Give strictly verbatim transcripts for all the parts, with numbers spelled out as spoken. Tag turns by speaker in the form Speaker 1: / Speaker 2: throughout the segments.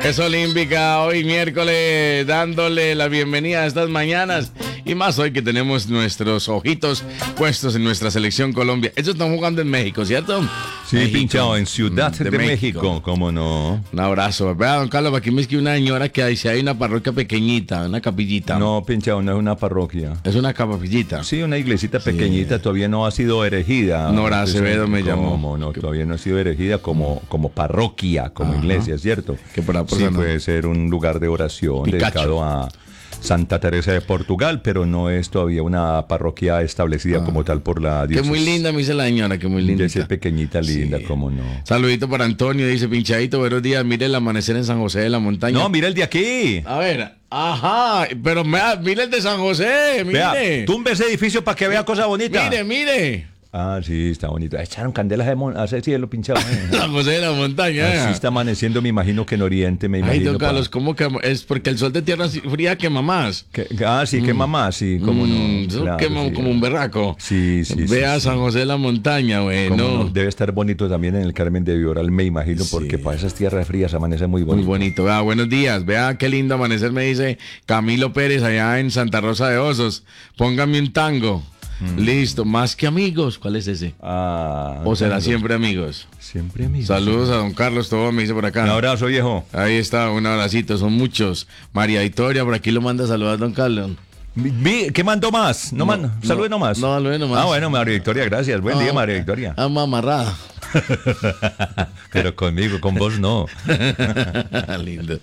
Speaker 1: Es olímpica hoy miércoles, dándole la bienvenida a estas mañanas y más hoy que tenemos nuestros ojitos puestos en nuestra selección Colombia. Ellos están jugando en México, ¿cierto?
Speaker 2: Sí,
Speaker 1: México.
Speaker 2: pinchado en Ciudad de,
Speaker 1: de
Speaker 2: México.
Speaker 1: México,
Speaker 2: ¿Cómo no?
Speaker 1: Un abrazo. Vea, don Carlos, aquí me escribe una señora que dice hay una parroquia pequeñita, una capillita.
Speaker 2: No, pinchado, no es una parroquia.
Speaker 1: Es una capillita.
Speaker 2: Sí, una iglesita pequeñita, sí. Todavía no ha sido erigida.
Speaker 1: Nora Acevedo me llamó.
Speaker 2: ¿Cómo no? Todavía no ha sido erigida como, como parroquia, como Ajá. iglesia, ¿cierto?
Speaker 1: Que por
Speaker 2: sí, puede ser un lugar de oración Pikachu. dedicado a Santa Teresa de Portugal, pero no es todavía una parroquia establecida ah. como tal por la diócesis.
Speaker 1: Que muy linda, me dice la señora, que muy linda.
Speaker 2: Dice pequeñita, linda, sí. Cómo no.
Speaker 1: Saludito para Antonio, dice pinchadito, buenos días, mire el amanecer en San José de la Montaña.
Speaker 2: No, mire el de aquí.
Speaker 1: A ver, ajá, pero mire el de San José, mire.
Speaker 2: Vea, tumbe ese edificio para que vea cosas bonitas.
Speaker 1: Mire, mire.
Speaker 2: Ah, sí, está bonito. Echaron candelas de mon- hace cielo pinchado.
Speaker 1: San José de la Montaña.
Speaker 2: Así eh. está amaneciendo, me imagino que en Oriente, me imagino.
Speaker 1: Ay, don Carlos, pa... ¿cómo que es? Porque el sol de tierra fría quema más.
Speaker 2: Que, ah, sí, mm. quema más, sí, cómo
Speaker 1: mm,
Speaker 2: no.
Speaker 1: Eso
Speaker 2: claro,
Speaker 1: quema
Speaker 2: sí.
Speaker 1: como un berraco.
Speaker 2: Sí, sí.
Speaker 1: Vea
Speaker 2: sí,
Speaker 1: San José de la Montaña, bueno.
Speaker 2: No? Debe estar bonito también en el Carmen de Viboral, me imagino, sí. porque para esas tierras frías amanece muy bonito.
Speaker 1: Muy bonito. Vea, buenos días. Vea qué lindo amanecer, me dice Camilo Pérez allá en Santa Rosa de Osos. Póngame un tango. Mm. Listo, más que amigos. ¿Cuál es ese?
Speaker 2: Ah,
Speaker 1: ¿O será siempre amigos?
Speaker 2: Siempre amigos.
Speaker 1: Saludos a don Carlos, todo me dice por acá.
Speaker 2: Un abrazo, viejo.
Speaker 1: Ahí está, un abracito, son muchos. María Victoria, por aquí lo manda a saludar don Carlos.
Speaker 2: ¿Qué mandó más? No, no mando.
Speaker 1: No,
Speaker 2: salude nomás.
Speaker 1: No, salude nomás.
Speaker 2: Ah, bueno, María Victoria, gracias. Buen ah, día, María Victoria.
Speaker 1: Ah, mamarrada.
Speaker 2: Pero conmigo, con vos no.
Speaker 1: Lindo.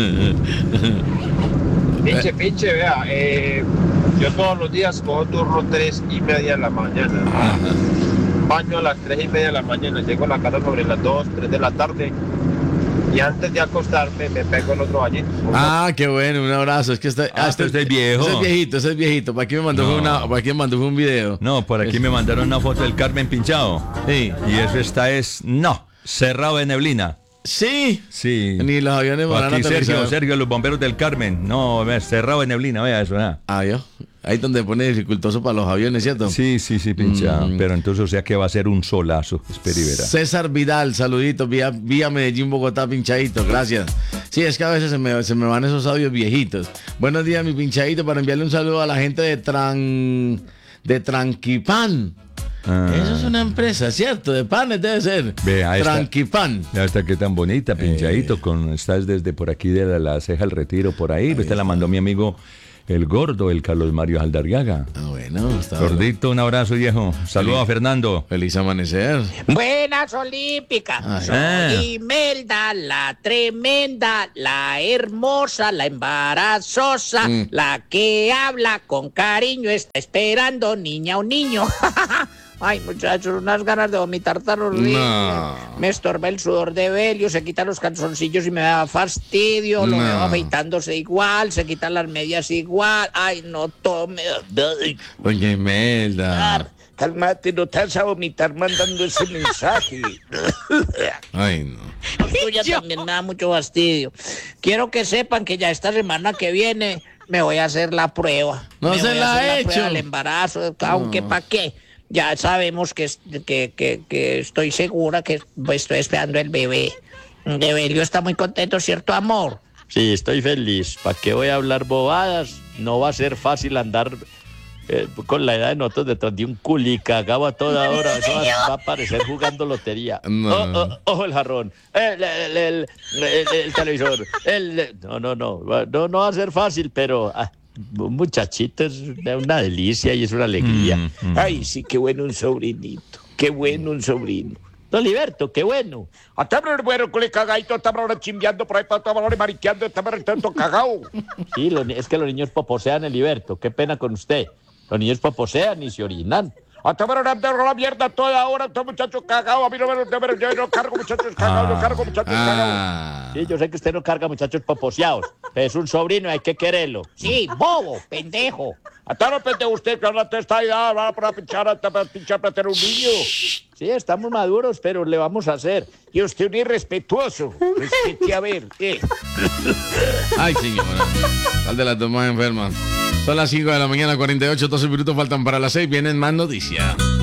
Speaker 3: Pinche, pinche, vea, eh, yo todos los días cojo turno tres y media de la mañana. Ajá. Baño a las tres y media de la mañana, llego a la casa sobre las dos, tres de la tarde. Y antes de acostarme me pego el otro bañito.
Speaker 1: Ah, qué bueno, un abrazo. Es que está,
Speaker 2: ah, este, este es viejo.
Speaker 1: Ese es viejito, ese es viejito. ¿Para qué me mandó, no. una, ¿para qué me mandó un video?
Speaker 2: No, por aquí es... me mandaron una foto del Carmen pinchado.
Speaker 1: Sí.
Speaker 2: Y eso esta es, no, cerrado de neblina.
Speaker 1: Sí.
Speaker 2: Sí.
Speaker 1: Ni los aviones van a
Speaker 2: aterrizar. Sergio, Sergio, los bomberos del Carmen. No, cerrado de neblina, vea eso. ¿eh?
Speaker 1: Ah, yo. Ahí donde pone dificultoso para los aviones, ¿cierto?
Speaker 2: Sí, sí, sí, pincha. Mm. Pero entonces, o sea que va a ser un solazo. Espera y verá.
Speaker 1: César Vidal, saluditos, vía, vía Medellín, Bogotá, pinchadito, gracias. Sí, es que a veces se me, se me van esos audios viejitos. Buenos días, mi pinchadito, para enviarle un saludo a la gente de Tran... de Tranquipan. Ah. Eso es una empresa, ¿cierto? De panes debe ser.
Speaker 2: Vea,
Speaker 1: Tranquipan.
Speaker 2: Ya está, qué tan bonita, pinchadito. Eh. Con, estás desde por aquí de la, la ceja al retiro, por ahí. Esta la mandó mi amigo el gordo, el Carlos Mario Aldarriaga.
Speaker 1: Ah, bueno. Está
Speaker 2: Gordito, bueno. Un abrazo, viejo. Saludos a Fernando.
Speaker 1: Feliz amanecer.
Speaker 4: Buenas olímpicas. Ah, Soy ah. Imelda, la tremenda, la hermosa, la embarazosa, mm. la que habla con cariño, está esperando niña o niño. Ay, muchachos, unas ganas de vomitar tan horrible. No. Me estorba el sudor de Belio, se quitan los calzoncillos y me da fastidio. No. Lo veo afeitándose igual, se quitan las medias igual. Ay, no, todo me da...
Speaker 1: Oye, Imelda.
Speaker 4: Cálmate, no te vas a vomitar mandando ese mensaje.
Speaker 1: Ay, no.
Speaker 4: Tuya también me da mucho fastidio. Quiero que sepan que ya esta semana que viene me voy a hacer la prueba.
Speaker 1: No
Speaker 4: me
Speaker 1: se
Speaker 4: voy
Speaker 1: la
Speaker 4: ha
Speaker 1: hecho.
Speaker 4: La prueba del embarazo, aunque no. ¿Para qué? Ya sabemos que, que, que, que estoy segura que pues, estoy esperando el bebé. Evelio está muy contento, ¿cierto, amor?
Speaker 5: Sí, estoy feliz. ¿Para qué voy a hablar bobadas? No va a ser fácil andar eh, con la edad de nosotros detrás de un culicagao a toda hora. Eso va, va a parecer jugando lotería.
Speaker 1: No.
Speaker 5: Ojo oh, oh, oh, el jarrón, el, el, el, el, el televisor. El, no, no, no, no, no va a ser fácil, pero... Ah, un muchachito es una delicia y es una alegría.
Speaker 2: Mm, mm.
Speaker 5: Ay, sí, qué bueno un sobrinito. Qué bueno un sobrino. Don Liberto, qué bueno.
Speaker 3: Hasta bueno, con el cagadito, estamos ahora chimbeando por ahí, estamos ahora mariqueando, estamos tanto cagao.
Speaker 5: Sí, lo, es que los niños poposean, el Liberto. Qué pena con usted. Los niños poposean y se orinan.
Speaker 3: Hasta ahora la mierda toda hora, estos muchachos cagados. A mí no me lo yo no cargo muchachos cagados,
Speaker 2: ah,
Speaker 3: no cargo muchachos
Speaker 1: ah.
Speaker 3: cagados.
Speaker 5: Sí, yo sé que usted no carga muchachos poposeados. Es un sobrino, hay que quererlo.
Speaker 4: Sí, bobo, pendejo.
Speaker 3: Hasta no pendejo usted, que ahora te está ahí, va para pinchar, hasta para pinchar para tener un niño.
Speaker 5: Sí, estamos maduros, pero le vamos a hacer.
Speaker 3: Y usted un irrespetuoso. Respete a ver, eh.
Speaker 1: Ay, señora. Sal de las dos más enfermas. Son las cinco de la mañana, cuarenta y ocho, doce minutos faltan para las seis. Vienen más noticias.